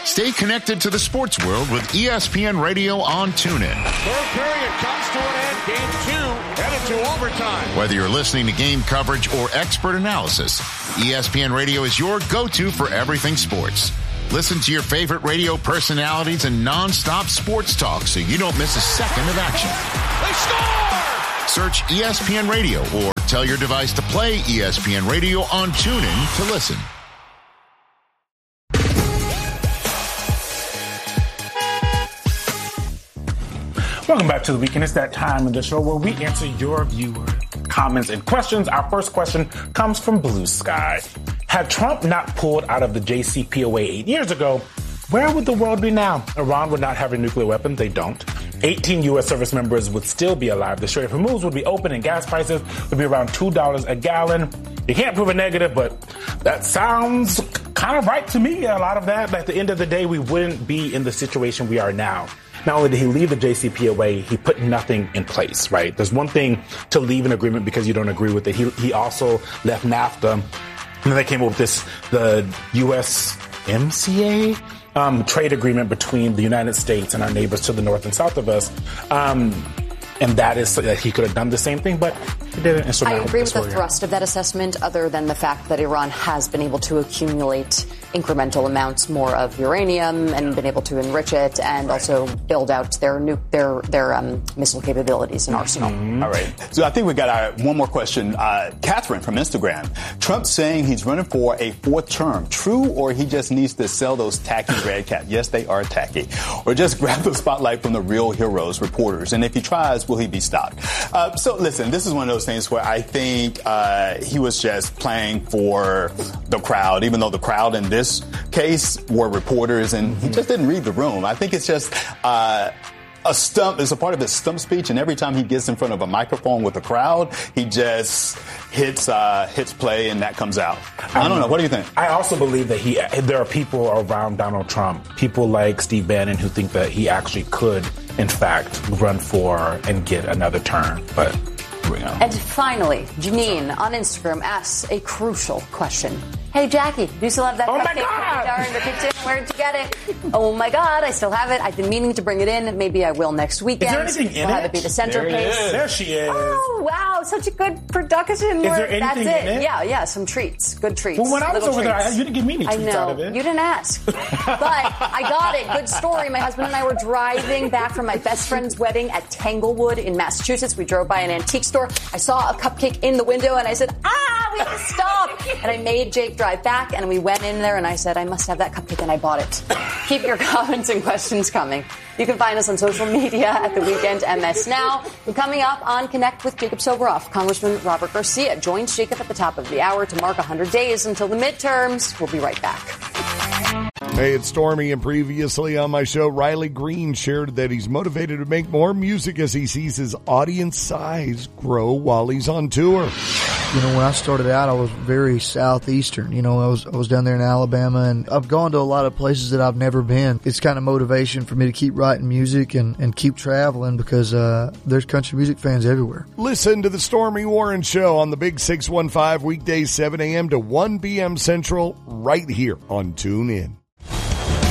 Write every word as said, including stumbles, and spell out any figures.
Stay connected to the sports world with E S P N Radio on TuneIn. Third period comes to an end. Game two headed to overtime. Whether you're listening to game coverage or expert analysis, E S P N Radio is your go-to for everything sports. Listen to your favorite radio personalities and non-stop sports talk so you don't miss a second of action. They score! Search E S P N Radio or tell your device to play E S P N Radio on TuneIn to listen. Welcome back to The Weekend. It's that time of the show where we answer your viewer comments and questions. Our first question comes from Blue Sky. Had Trump not pulled out of the J C P O A eight years ago, where would the world be now? Iran would not have a nuclear weapon. They don't. eighteen U S service members would still be alive. The Strait of Hormuz would be open and gas prices would be around two dollars a gallon. You can't prove a negative, but that sounds kind of right to me. A lot of that. But at the end of the day, we wouldn't be in the situation we are now. Not only did he leave the J C P O A, he put nothing in place, right? There's one thing to leave an agreement because you don't agree with it. He, he also left NAFTA, and then they came up with this, the U S M C A um, trade agreement between the United States and our neighbors to the north and south of us. Um, and that is so that he could have done the same thing, but he didn't. And so I agree with the here. thrust of that assessment, other than the fact that Iran has been able to accumulate incremental amounts more of uranium and been able to enrich it and right. also build out their nu- their their um, missile capabilities and arsenal. Mm-hmm. All right. So I think we got our one more question. Uh, Catherine from Instagram. Trump saying he's running for a fourth term. True, or he just needs to sell those tacky red caps? Yes, they are tacky. Or just grab the spotlight from the real heroes, reporters. And if he tries, will he be stopped? Uh, so listen, this is one of those things where I think uh, he was just playing for the crowd, even though the crowd in this case were reporters, and he just didn't read the room. I think it's just uh, a stump. It's a part of his stump speech, and every time he gets in front of a microphone with a crowd, he just hits uh, hits play, and that comes out. I don't know. What do you think? I also believe that he. There are people around Donald Trump, people like Steve Bannon, who think that he actually could, in fact, run for and get another term. But here we go. And finally, Janine on Instagram asks a crucial question. Hey, Jackie, do you still have that oh cupcake jar in the kitchen? Where did you get it? Oh, my God, I still have it. I've been meaning to bring it in. Maybe I will next weekend. Is there anything in we'll it? Have it be the centerpiece. There, there she is. Oh, wow, such a good production. Is there anything That's in it. it? Yeah, yeah, some treats. Good treats. Well, when I was Little over treats. there, you didn't give me any treats I know. out of it. You didn't ask. But I got it. Good story. My husband and I were driving back from my best friend's wedding at Tanglewood in Massachusetts. We drove by an antique store. I saw a cupcake in the window, and I said, ah, we have to stop. And I made Jake drive back, and we went in there, and I said, I must have that cupcake, and I bought it. Keep your comments and questions coming. You can find us on social media at The Weekend M S Now. And coming up on Connect with Jacob Soboroff, Congressman Robert Garcia joins Jacob at the top of the hour to mark one hundred days until the midterms. We'll be right back. Hey, it's Stormy, and previously on my show, Riley Green shared that he's motivated to make more music as he sees his audience size grow while he's on tour. You know, when I started out, I was very southeastern. You know, I was I was down there in Alabama, and I've gone to a lot of places that I've never been. It's kind of motivation for me to keep writing music and, and keep traveling because uh, there's country music fans everywhere. Listen to the Stormy Warren Show on the Big six one five, weekdays seven a.m. to one p.m. Central, right here on TuneIn.